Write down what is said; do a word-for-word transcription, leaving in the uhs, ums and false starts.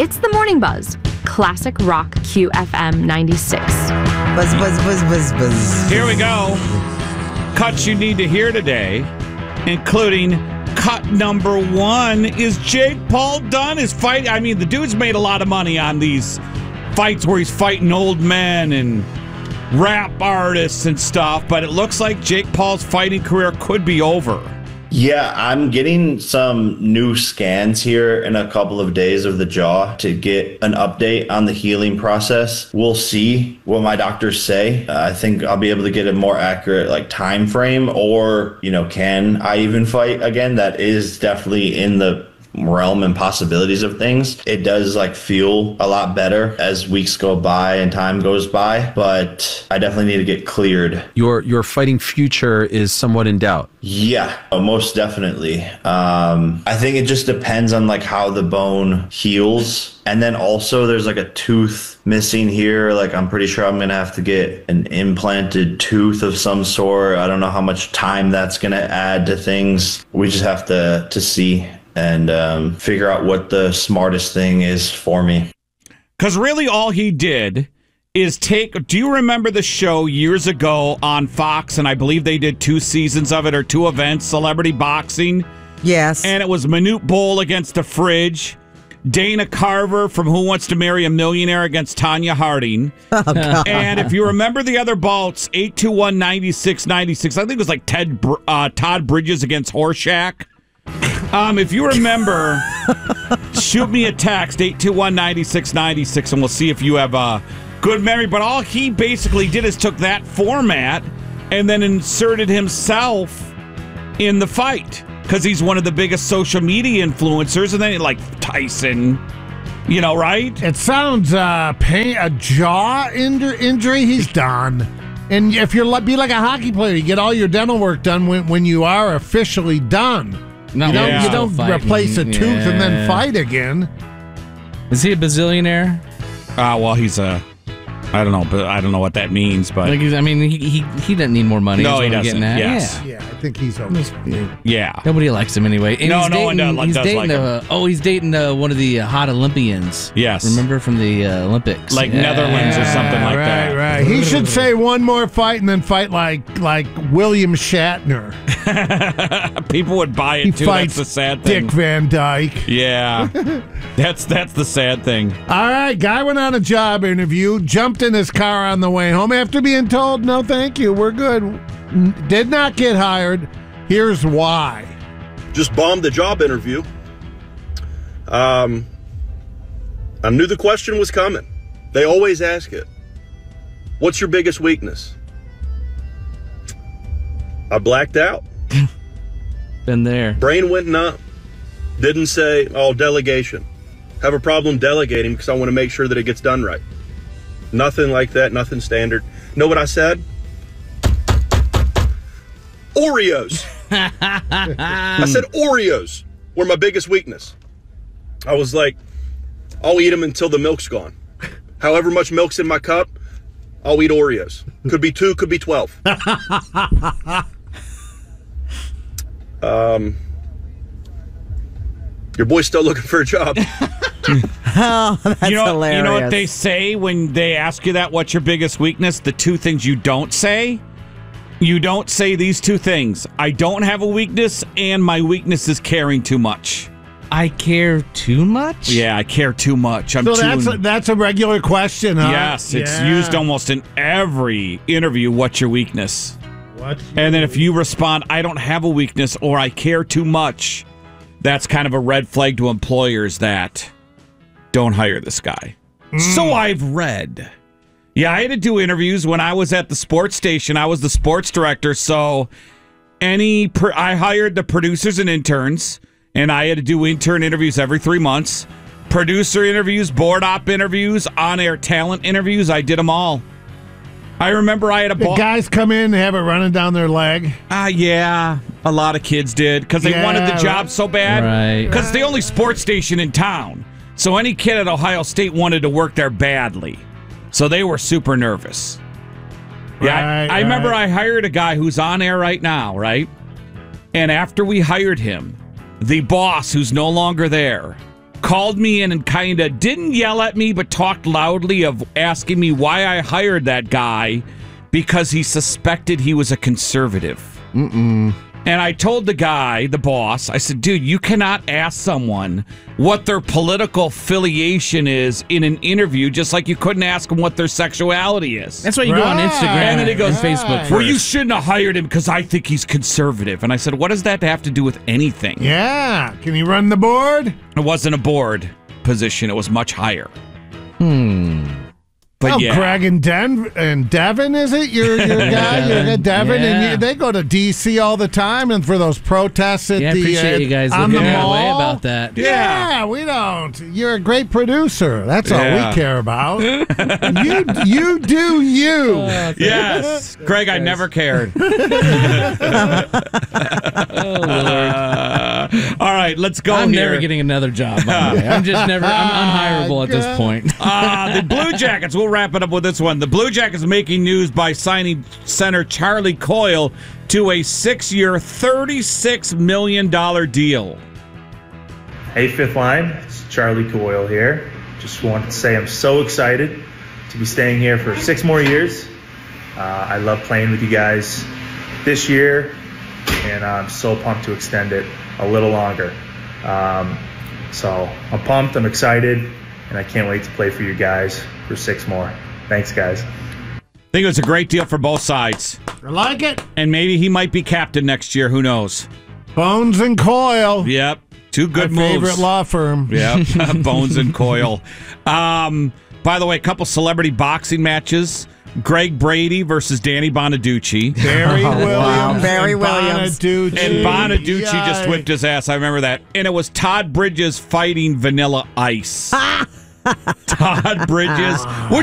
It's the Morning Buzz. Classic Rock Q F M ninety-six. Buzz, buzz, buzz, buzz, buzz. Here we go. Cuts you need to hear today, including cut number one. Is Jake Paul done his fight? I mean, the dude's made a lot of money on these fights where he's fighting old men and rap artists and stuff, but it looks like Jake Paul's fighting career could be over. Yeah, I'm getting some new scans here in a couple of days of the jaw to get an update on the healing process. We'll see what my doctors say. Uh, I think I'll be able to get a more accurate like time frame, or, you know, can I even fight again? That is definitely in the realm and possibilities of things. It does like feel a lot better as weeks go by and time goes by, but I definitely need to get cleared. Your your fighting future is somewhat in doubt. Yeah, most definitely. Um, I think it just depends on like how the bone heals. And then also there's like a tooth missing here. Like I'm pretty sure I'm going to have to get an implanted tooth of some sort. I don't know how much time that's going to add to things. We just have to, to see and um, figure out what the smartest thing is for me. Because really all he did is take... Do you remember the show years ago on Fox? And I believe they did two seasons of it, or two events, Celebrity Boxing. Yes. And it was Manute Bol against the Fridge. Dana Carver from Who Wants to Marry a Millionaire against Tanya Harding. Oh, God. And if you remember the other bouts, eight two one, nine six nine six, I think it was like Ted uh, Todd Bridges against Horshack. Um, if you remember, shoot me a text, eight two one, nine six nine six, and we'll see if you have a good memory. But all he basically did is took that format and then inserted himself in the fight, because he's one of the biggest social media influencers, and then like Tyson, you know, right? It sounds uh, pain, a jaw inj- injury. He's done. And if you're like, be like a hockey player, you get all your dental work done when, when you are officially done. No, you don't, yeah. you don't Fighting, replace a tooth yeah. and then fight again. Is he a bazillionaire? Ah, uh, well, he's a... I don't know, but I don't know what that means, but... Like, I mean, he he, he doesn't need more money. No, is he what I'm doesn't, getting at. yes. Yeah. Yeah, I think he's okay. yeah. Nobody likes him anyway. And No, he's no dating, one does- he's does dating like uh, Oh, he's dating uh, one of the uh, hot Olympians. Yes. Remember from the uh, Olympics? Like Yeah. Netherlands or something like right, that. right. He should say one more fight and then fight like like William Shatner. People would buy it, He too. fights That's the sad thing. Dick Van Dyke. Yeah. that's that's the sad thing. All right, guy went on a job interview, jumped in his car on the way home after being told, no, thank you, we're good. N- Did not get hired. Here's why. Just bombed the job interview. Um, I knew the question was coming. They always ask it. What's your biggest weakness? I blacked out. Been there. Brain went numb. Didn't say, oh, delegation. Have a problem delegating because I want to make sure that it gets done right. Nothing like that, nothing standard. Know what I said? Oreos. I said Oreos were my biggest weakness. I was like, I'll eat them until the milk's gone. However much milk's in my cup, I'll eat Oreos. Could be two, could be twelve. um, your boy's still looking for a job. Oh, that's you know, hilarious. You know what they say when they ask you that, what's your biggest weakness? The two things you don't say? You don't say these two things. I don't have a weakness, and my weakness is caring too much. I care too much? Yeah, I care too much. I'm So too... that's a, that's a regular question, huh? Yes, it's Yeah. used almost in every interview, what's your weakness? What? And then if you respond, I don't have a weakness, or I care too much, that's kind of a red flag to employers that don't hire this guy. Mm. So I've read. Yeah, I had to do interviews when I was at the sports station. I was the sports director, so any per, I hired the producers and interns, and I had to do intern interviews every three months. Producer interviews, board op interviews, on-air talent interviews. I did them all. I remember I had a The ball. guys come in and have it running down their leg. Ah, uh, yeah. A lot of kids did because they Yeah, wanted the job right. so bad. Right. Because it's the only sports station in town. So any kid at Ohio State wanted to work there badly. So they were super nervous. Yeah, Right, I, I remember right. I hired a guy who's on air right now, right? And after we hired him, the boss, who's no longer there, called me in and kind of didn't yell at me, but talked loudly of asking me why I hired that guy because he suspected he was a conservative. Mm-mm. And I told the guy, the boss, I said, dude, you cannot ask someone what their political affiliation is in an interview, just like you couldn't ask them what their sexuality is. That's why you go on Right. Instagram And then he goes, and Facebook first. Well, you shouldn't have hired him because I think he's conservative. And I said, what does that have to do with anything? Yeah. Can you run the board? It wasn't a board position. It was much higher. Hmm. But oh, yeah. Greg and, Den- and Devin, is it? Your your guy? Your guy, Devin? Yeah. And you, they go to D C all the time and for those protests at Yeah, I the appreciate uh, you guys on looking the our mall. way about that. Yeah. we don't. You're a great producer. That's all Yeah. we care about. you you do you. Yes. Greg, I never cared. Uh, all right, let's go I'm here. never getting another job. By the way. I'm just never. I'm unhireable at this point. Uh, the Blue Jackets, we'll wrap it up with this one. The Blue Jackets making news by signing center Charlie Coyle to a six-year, thirty-six million dollars deal. Hey, Fifth Line, it's Charlie Coyle here. Just wanted to say I'm so excited to be staying here for six more years. Uh, I love playing with you guys this year, and I'm so pumped to extend it a little longer. Um, so I'm pumped, I'm excited, and I can't wait to play for you guys for six more. Thanks, guys. I think it was a great deal for both sides. I like it. And maybe he might be captain next year. Who knows? Bones and Coyle. Yep. Two good My moves. favorite law firm. Yep. Bones and Coyle. Um, by the way, a couple celebrity boxing matches. Greg Brady versus Danny Bonaducci. Barry Oh, Williams. wow. Barry and Williams. Bonaducci. And Bonaducci just Yikes. whipped his ass. I remember that. And it was Todd Bridges fighting Vanilla Ice. Todd Bridges.